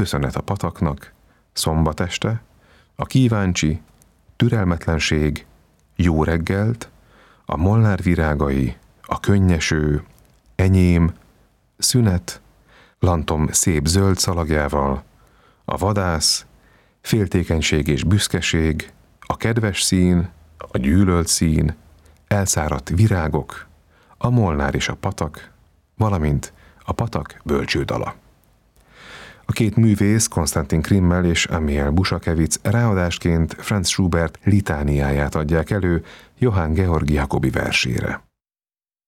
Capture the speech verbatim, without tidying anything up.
köszönet a pataknak, szombat este, a kíváncsi, türelmetlenség, jó reggelt, a Molnár virágai, a könnyeső, enyém, szünet, lantom szép zöld szalagjával, a vadász, féltékenység és büszkeség, a kedves szín, a gyűlölt szín, elszáradt virágok, a Molnár és a patak, valamint a patak bölcsődala. A két művész, Konstantin Krimmel és Amiel Busakevicz ráadásként Franz Schubert litániáját adják elő Johann Georg Jacobi versére.